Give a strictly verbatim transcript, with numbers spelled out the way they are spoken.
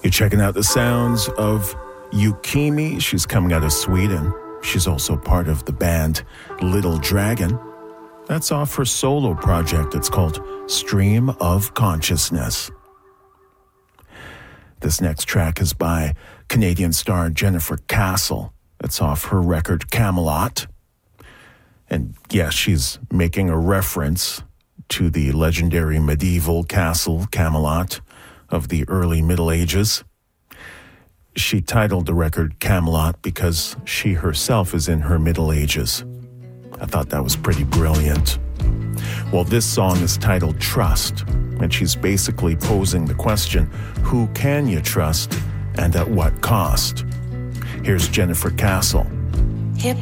You're checking out the sounds of Yukimi. She's coming out of Sweden. She's also part of the band Little Dragon. That's off her solo project. It's called Stream of Consciousness. This next track is by Canadian star Jennifer Castle. It's off her record Camelot. And yes, she's making a reference to the legendary medieval castle Camelot of the early Middle Ages. She titled the record Camelot because she herself is in her Middle Ages. I thought that was pretty brilliant. Well, this song is titled Trust, and she's basically posing the question, who can you trust and at what cost? Here's Jennifer Castle